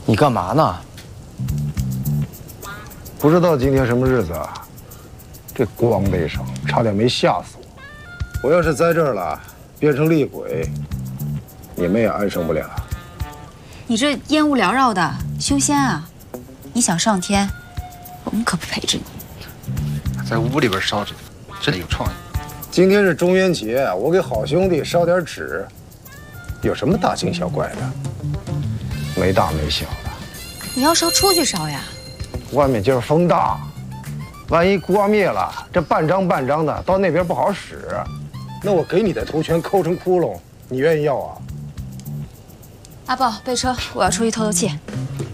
你干嘛呢？ 不知道今天什么日子啊？这咣的一声，差点没吓死我。我要是在这儿了，变成厉鬼，你们也安生不了。 你这烟雾缭绕的，修仙啊？你想上天，我们可不陪着你。 在屋里边烧纸，真的有创意。 今天是中元节，我给好兄弟烧点纸，有什么大惊小怪的？没大没小的。 你要烧出去烧呀？ 外面今儿风大，万一锅灭了，这半张半张的到那边不好使。那我给你的图全抠成窟窿，你愿意要啊？ 阿豹，备车，我要出去透透气。